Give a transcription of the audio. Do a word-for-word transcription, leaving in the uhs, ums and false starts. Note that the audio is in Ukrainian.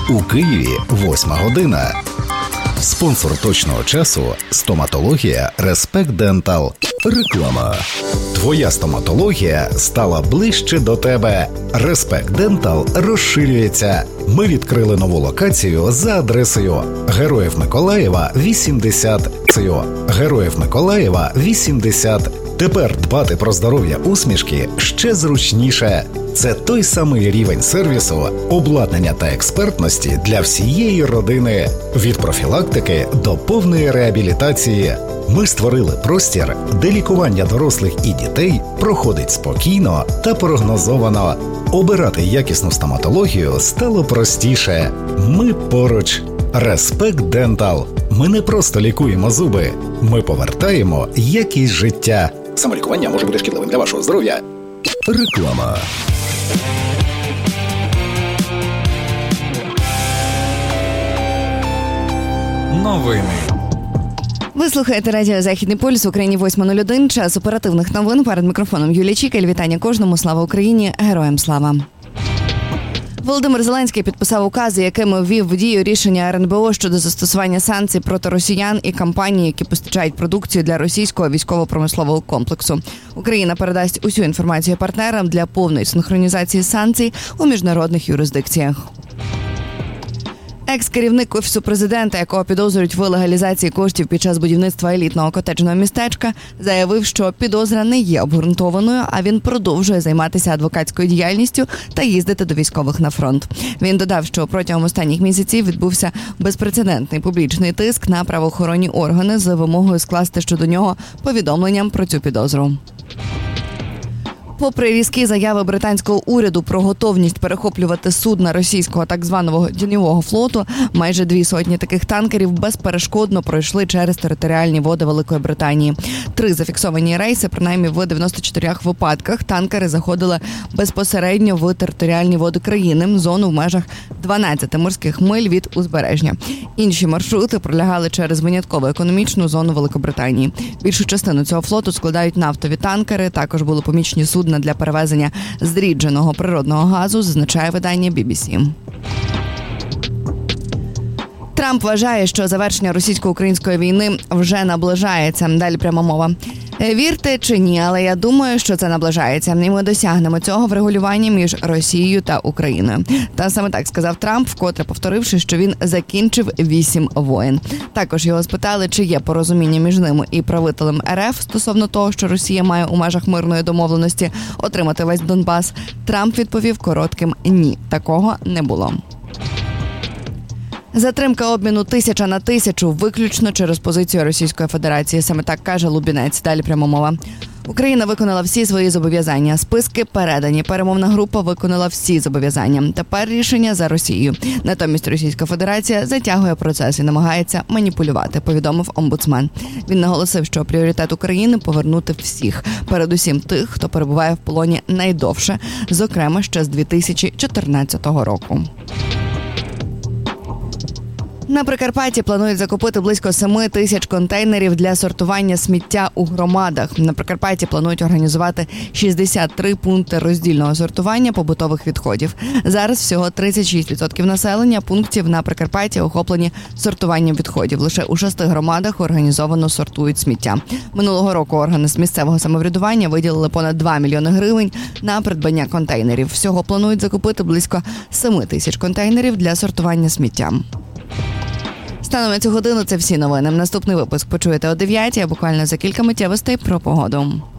У Києві восьма година. Спонсор точного часу – стоматологія Респект Дентал. Реклама. Твоя стоматологія стала ближче до тебе. Респект Дентал розширюється. Ми відкрили нову локацію за адресою Героїв Миколаєва, вісімдесят. Героїв Миколаєва, вісімдесят. Тепер дбати про здоров'я усмішки ще зручніше. Це той самий рівень сервісу, обладнання та експертності для всієї родини. Від профілактики до повної реабілітації. Ми створили простір, де лікування дорослих і дітей проходить спокійно та прогнозовано. Обирати якісну стоматологію стало простіше. Ми поруч. Респект Дентал. Ми не просто лікуємо зуби. Ми повертаємо якість життя. Самолікування може бути шкідливим для вашого здоров'я. Реклама. Новини. Ви слухаєте радіо «Західний полюс», в Україні восьма нуль один, час оперативних новин. Перед мікрофоном Юлія Чікель. Вітання кожному. Слава Україні! Героям слава! Володимир Зеленський підписав укази, якими ввів в дію рішення ер ен бе о щодо застосування санкцій проти росіян і компаній, які постачають продукцію для російського військово-промислового комплексу. Україна передасть усю інформацію партнерам для повної синхронізації санкцій у міжнародних юрисдикціях. Екс-керівник Офісу президента, якого підозрюють в легалізації коштів під час будівництва елітного котеджного містечка, заявив, що підозра не є обґрунтованою, а він продовжує займатися адвокатською діяльністю та їздити до військових на фронт. Він додав, що протягом останніх місяців відбувся безпрецедентний публічний тиск на правоохоронні органи з вимогою скласти щодо нього повідомленням про цю підозру. Попри різкі заяви британського уряду про готовність перехоплювати судна російського так званого тіньового флоту, майже дві сотні таких танкерів безперешкодно пройшли через територіальні води Великої Британії. Три зафіксовані рейси, принаймні в дев'яноста чотирьох випадках, танкери заходили безпосередньо в територіальні води країни, зону в межах дванадцяти морських миль від узбережжя. Інші маршрути пролягали через винятково економічну зону Великобританії. Більшу частину цього флоту складають нафтові танкери, також були помічені судна для перевезення зрідженого природного газу, зазначає видання бі бі сі. Трамп вважає, що завершення російсько-української війни вже наближається. Далі пряма мова. Вірте чи ні, але я думаю, що це наближається. І ми досягнемо цього врегулювання між Росією та Україною. Та саме так сказав Трамп, вкотре повторивши, що він закінчив вісім воєн. Також його спитали, чи є порозуміння між ними і правителем ер еф стосовно того, що Росія має у межах мирної домовленості отримати весь Донбас. Трамп відповів коротким «ні». Такого не було. Затримка обміну тисяча на тисячу виключно через позицію Російської Федерації. Саме так каже Лубінець. Далі пряма мова. Україна виконала всі свої зобов'язання. Списки передані. Перемовна група виконала всі зобов'язання. Тепер рішення за Росією. Натомість Російська Федерація затягує процес і намагається маніпулювати, повідомив омбудсмен. Він наголосив, що пріоритет України – повернути всіх. Передусім тих, хто перебуває в полоні найдовше, зокрема ще з дві тисячі чотирнадцятого року. На Прикарпатті планують закупити близько семи тисяч контейнерів для сортування сміття у громадах. На Прикарпатті планують організувати шістдесят три пункти роздільного сортування побутових відходів. Зараз всього тридцять шість відсотків населення пунктів на Прикарпатті охоплені сортуванням відходів. Лише у шести громадах організовано сортують сміття. Минулого року органи з місцевого самоврядування виділили понад два мільйони гривень на придбання контейнерів. Всього планують закупити близько семи тисяч контейнерів для сортування сміття. Станом на цю годину це всі новини. Наступний випуск почуєте о дев'ятій, а буквально за кілька миттєвостей про погоду.